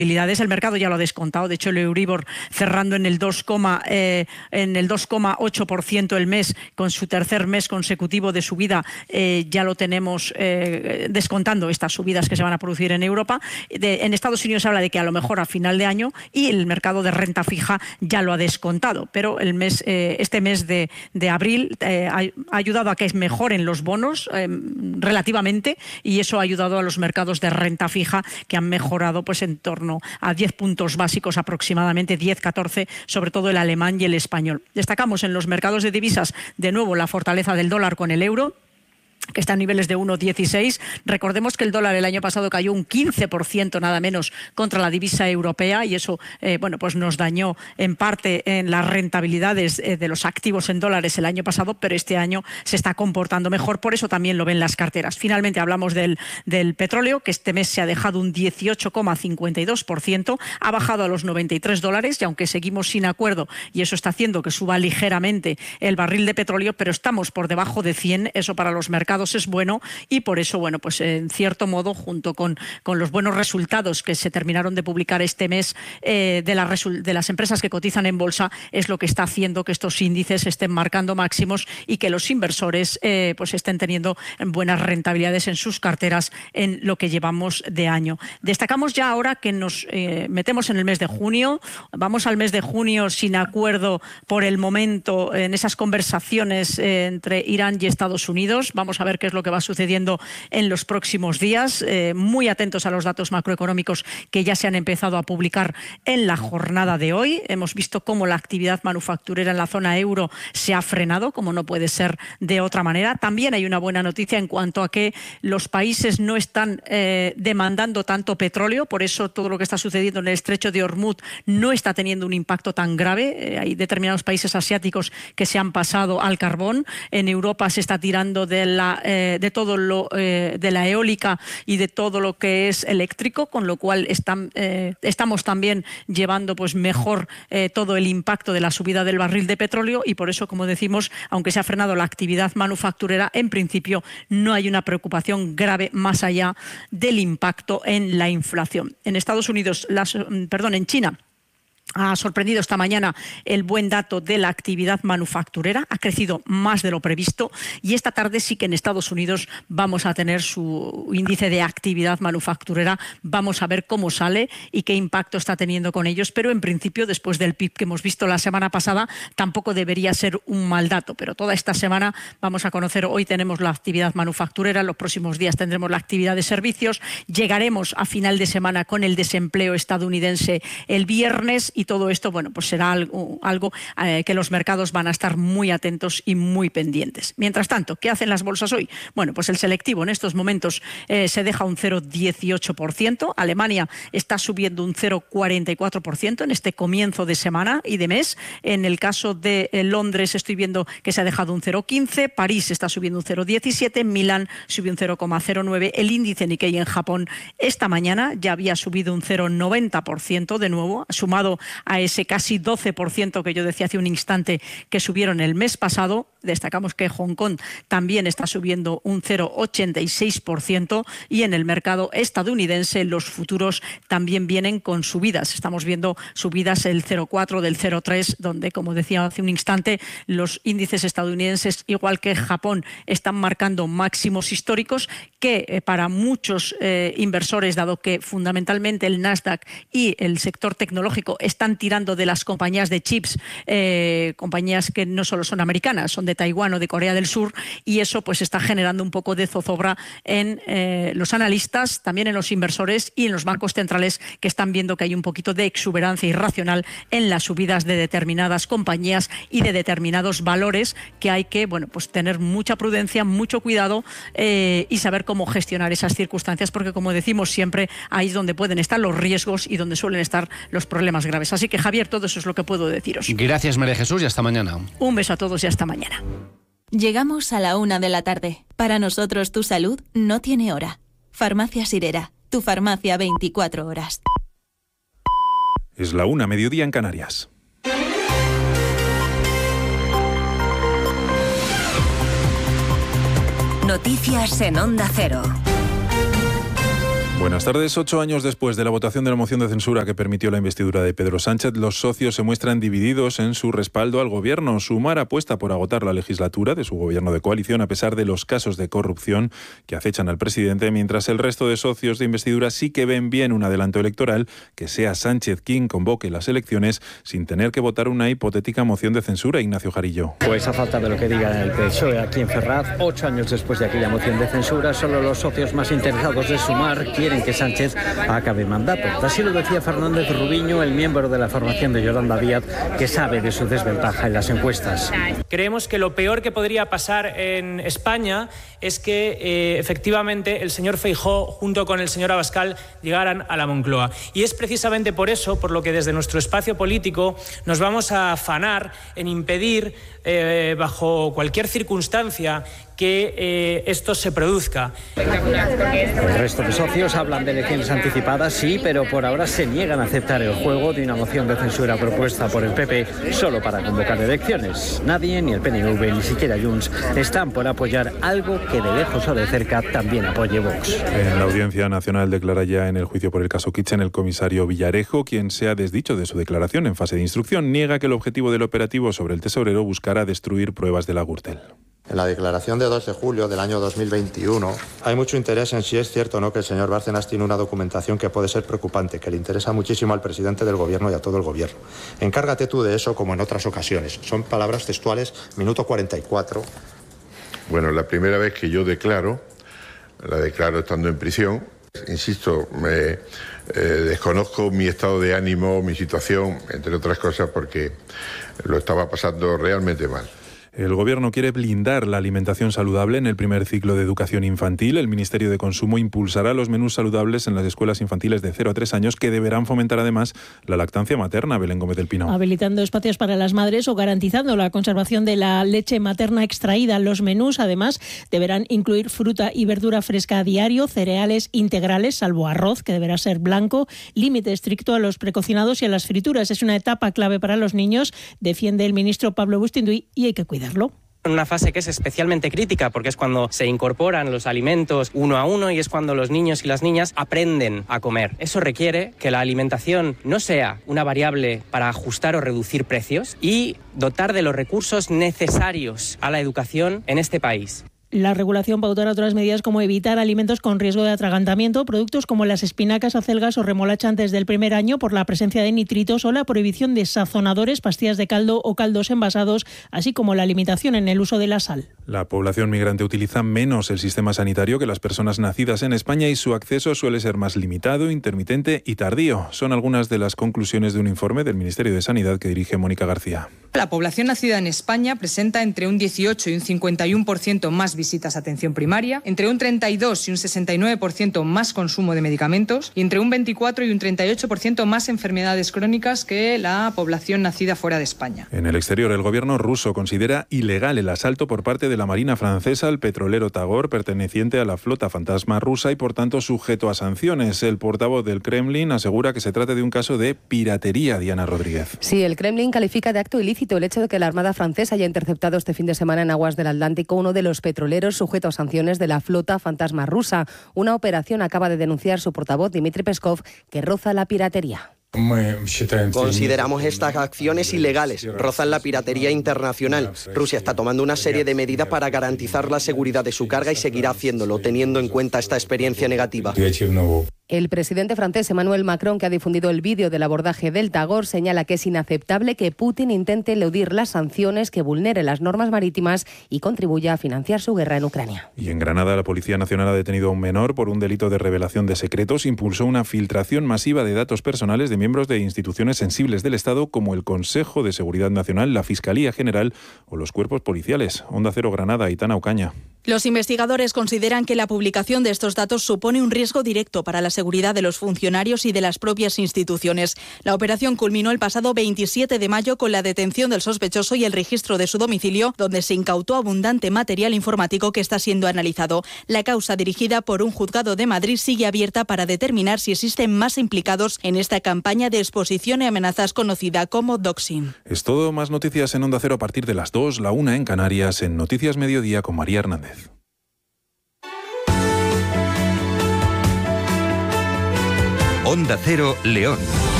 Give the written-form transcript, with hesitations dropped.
El mercado ya lo ha descontado. De hecho, el Euribor cerrando en el 2,8% el mes, con su tercer mes consecutivo de subida, ya lo tenemos descontando estas subidas que se van a producir en Europa. En Estados Unidos se habla de que a lo mejor a final de año, y el mercado de renta fija ya lo ha descontado. Pero este mes de abril ha ayudado a que mejoren los bonos relativamente, y eso ha ayudado a los mercados de renta fija, que han mejorado pues en torno a 10 puntos básicos aproximadamente, 10-14, sobre todo el alemán y el español. Destacamos en los mercados de divisas de nuevo la fortaleza del dólar con el euro, que está a niveles de 1,16. Recordemos que el dólar el año pasado cayó un 15% nada menos contra la divisa europea, y eso pues nos dañó en parte en las rentabilidades de los activos en dólares el año pasado, pero este año se está comportando mejor, por eso también lo ven las carteras. Finalmente hablamos del petróleo, que este mes se ha dejado un 18,52%, ha bajado a los $93, y aunque seguimos sin acuerdo, y eso está haciendo que suba ligeramente el barril de petróleo, pero estamos por debajo de 100, eso para los mercados es bueno, y por eso, pues en cierto modo, junto con los buenos resultados que se terminaron de publicar este mes de las empresas que cotizan en bolsa, es lo que está haciendo que estos índices estén marcando máximos y que los inversores pues estén teniendo buenas rentabilidades en sus carteras en lo que llevamos de año. Destacamos ya ahora que nos metemos en el mes de junio. Vamos al mes de junio sin acuerdo por el momento en esas conversaciones entre Irán y Estados Unidos. Vamos a ver qué es lo que va sucediendo en los próximos días. Muy atentos a los datos macroeconómicos que ya se han empezado a publicar en la jornada de hoy. Hemos visto cómo la actividad manufacturera en la zona euro se ha frenado, como no puede ser de otra manera. También hay una buena noticia en cuanto a que los países no están demandando tanto petróleo, por eso todo lo que está sucediendo en el estrecho de Hormuz no está teniendo un impacto tan grave. Hay determinados países asiáticos que se han pasado al carbón. En Europa se está tirando de la eólica y de todo lo que es eléctrico, con lo cual estamos también llevando pues mejor todo el impacto de la subida del barril de petróleo, y por eso, como decimos, aunque se ha frenado la actividad manufacturera, en principio no hay una preocupación grave más allá del impacto en la inflación. En Estados Unidos, en China, ha sorprendido esta mañana el buen dato de la actividad manufacturera, ha crecido más de lo previsto, y esta tarde sí que en Estados Unidos vamos a tener su índice de actividad manufacturera. Vamos a ver cómo sale y qué impacto está teniendo con ellos, pero en principio, después del PIB que hemos visto la semana pasada, tampoco debería ser un mal dato. Pero toda esta semana vamos a conocer, hoy tenemos la actividad manufacturera, en los próximos días tendremos la actividad de servicios, llegaremos a final de semana con el desempleo estadounidense el viernes, y todo esto, pues será algo que los mercados van a estar muy atentos y muy pendientes. Mientras tanto, ¿qué hacen las bolsas hoy? Pues el selectivo en estos momentos se deja un 0,18%. Alemania está subiendo un 0,44% en este comienzo de semana y de mes. En el caso de Londres estoy viendo que se ha dejado un 0,15%. París está subiendo un 0,17%. Milán subió un 0,09%. El índice Nikkei en Japón esta mañana ya había subido un 0,90% de nuevo, sumado a ese casi 12% que yo decía hace un instante que subieron el mes pasado. Destacamos que Hong Kong también está subiendo un 0,86%, y en el mercado estadounidense los futuros también vienen con subidas. Estamos viendo subidas del 0,4%, del 0,3%, donde, como decía hace un instante, los índices estadounidenses, igual que Japón, están marcando máximos históricos que para muchos inversores, dado que fundamentalmente el Nasdaq y el sector tecnológico están tirando de las compañías de chips, compañías que no solo son americanas, son de Taiwán o de Corea del Sur, y eso pues está generando un poco de zozobra en los analistas, también en los inversores y en los bancos centrales, que están viendo que hay un poquito de exuberancia irracional en las subidas de determinadas compañías y de determinados valores, que hay que pues tener mucha prudencia, mucho cuidado y saber cómo gestionar esas circunstancias, porque, como decimos siempre, ahí es donde pueden estar los riesgos y donde suelen estar los problemas graves. Así que, Javier, todo eso es lo que puedo deciros. Gracias, María Jesús, y hasta mañana. Un beso a todos y hasta mañana. Llegamos a la 1 de la tarde. Para nosotros tu salud no tiene hora. Farmacia Sirera, tu farmacia 24 horas. Es la 1, mediodía en Canarias. Noticias en Onda Cero. Buenas tardes. 8 años después de la votación de la moción de censura que permitió la investidura de Pedro Sánchez, los socios se muestran divididos en su respaldo al gobierno. Sumar apuesta por agotar la legislatura de su gobierno de coalición a pesar de los casos de corrupción que acechan al presidente, mientras el resto de socios de investidura sí que ven bien un adelanto electoral, que sea Sánchez quien convoque las elecciones sin tener que votar una hipotética moción de censura. Ignacio Jarillo. Pues a falta de lo que digan en el PSOE aquí en Ferraz, 8 años después de aquella moción de censura, solo los socios más interesados de Sumar quieren que Sánchez acabe mandato. Así lo decía Fernández Rubiño, el miembro de la formación de Yolanda Díaz, que sabe de su desventaja en las encuestas. Creemos que lo peor que podría pasar en España es que efectivamente el señor Feijóo junto con el señor Abascal llegaran a la Moncloa. Y es precisamente por eso por lo que desde nuestro espacio político nos vamos a afanar en impedir bajo cualquier circunstancia que esto se produzca. El resto de socios hablan de elecciones anticipadas, sí, pero por ahora se niegan a aceptar el juego de una moción de censura propuesta por el PP solo para convocar elecciones. Nadie, ni el PNV, ni siquiera Junts, están por apoyar algo que de lejos o de cerca también apoye Vox. En la Audiencia Nacional declara ya en el juicio por el caso Kitchen el comisario Villarejo, quien se ha desdicho de su declaración en fase de instrucción. Niega que el objetivo del operativo sobre el tesorero buscara destruir pruebas de la Gürtel. En la declaración de 2 de julio del año 2021 hay mucho interés en si es cierto o no que el señor Bárcenas tiene una documentación que puede ser preocupante, que le interesa muchísimo al presidente del gobierno y a todo el gobierno. Encárgate tú de eso como en otras ocasiones. Son palabras textuales, minuto 44. Bueno, la primera vez que yo la declaro estando en prisión. Insisto, desconozco mi estado de ánimo, mi situación, entre otras cosas, porque lo estaba pasando realmente mal. El Gobierno quiere blindar la alimentación saludable en el primer ciclo de educación infantil. El Ministerio de Consumo impulsará los menús saludables en las escuelas infantiles de 0 a 3 años, que deberán fomentar además la lactancia materna. Belén Gómez del Pino. Habilitando espacios para las madres o garantizando la conservación de la leche materna extraída. Los menús, además, deberán incluir fruta y verdura fresca a diario, cereales integrales, salvo arroz, que deberá ser blanco, límite estricto a los precocinados y a las frituras. Es una etapa clave para los niños, defiende el ministro Pablo Bustinduy, y hay que cuidarlo. En una fase que es especialmente crítica porque es cuando se incorporan los alimentos uno a uno y es cuando los niños y las niñas aprenden a comer. Eso requiere que la alimentación no sea una variable para ajustar o reducir precios y dotar de los recursos necesarios a la educación en este país. La regulación pautará otras medidas como evitar alimentos con riesgo de atragantamiento, productos como las espinacas, acelgas o remolacha antes del primer año por la presencia de nitritos o la prohibición de sazonadores, pastillas de caldo o caldos envasados, así como la limitación en el uso de la sal. La población migrante utiliza menos el sistema sanitario que las personas nacidas en España y su acceso suele ser más limitado, intermitente y tardío. Son algunas de las conclusiones de un informe del Ministerio de Sanidad que dirige Mónica García. La población nacida en España presenta entre un 18 y un 51% más visitas a atención primaria, entre un 32 y un 69% más consumo de medicamentos y entre un 24 y un 38% más enfermedades crónicas que la población nacida fuera de España. En el exterior, el gobierno ruso considera ilegal el asalto por parte de la Marina francesa al petrolero Tagor, perteneciente a la flota fantasma rusa y por tanto sujeto a sanciones. El portavoz del Kremlin asegura que se trata de un caso de piratería. Diana Rodríguez. Sí, el Kremlin califica de acto ilícito el hecho de que la Armada francesa haya interceptado este fin de semana en aguas del Atlántico uno de los petroleros sujeto a sanciones de la flota fantasma rusa. Una operación acaba de denunciar su portavoz Dmitry Peskov, que roza la piratería. Consideramos estas acciones ilegales, rozan la piratería internacional. Rusia está tomando una serie de medidas para garantizar la seguridad de su carga y seguirá haciéndolo, teniendo en cuenta esta experiencia negativa. El presidente francés Emmanuel Macron, que ha difundido el vídeo del abordaje del Tagor, señala que es inaceptable que Putin intente eludir las sanciones, que vulnere las normas marítimas y contribuya a financiar su guerra en Ucrania. Y en Granada, la Policía Nacional ha detenido a un menor por un delito de revelación de secretos. Impulsó una filtración masiva de datos personales de miembros de instituciones sensibles del Estado, como el Consejo de Seguridad Nacional, la Fiscalía General o los cuerpos policiales. Onda Cero Granada, Aitana Ocaña. Los investigadores consideran que la publicación de estos datos supone un riesgo directo para la seguridad de los funcionarios y de las propias instituciones. La operación culminó el pasado 27 de mayo con la detención del sospechoso y el registro de su domicilio, donde se incautó abundante material informático que está siendo analizado. La causa, dirigida por un juzgado de Madrid, sigue abierta para determinar si existen más implicados en esta campaña de exposición y amenazas conocida como doxing. Es todo. Más noticias en Onda Cero a partir de las 2, la 1 en Canarias, en Noticias Mediodía con María Hernández. Onda Cero, León.